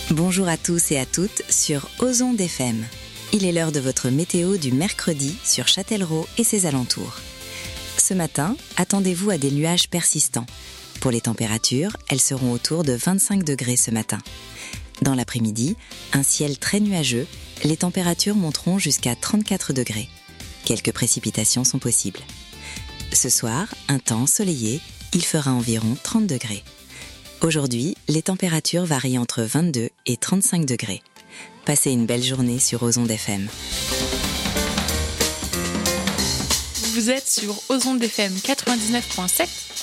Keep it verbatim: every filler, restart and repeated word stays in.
Bonjour à tous et à toutes sur Ozon F M. Il est l'heure de votre météo du mercredi sur Châtellerault et ses alentours. Ce matin, attendez-vous à des nuages persistants. Pour les températures, elles seront autour de vingt-cinq degrés ce matin. Dans l'après-midi, un ciel très nuageux, les températures monteront jusqu'à trente-quatre degrés. Quelques précipitations sont possibles. Ce soir, un temps ensoleillé, il fera environ trente degrés. Aujourd'hui, les températures varient entre vingt-deux et trente-cinq degrés. Passez une belle journée sur Ozon F M. Vous êtes sur Ozon F M quatre-vingt-dix-neuf virgule sept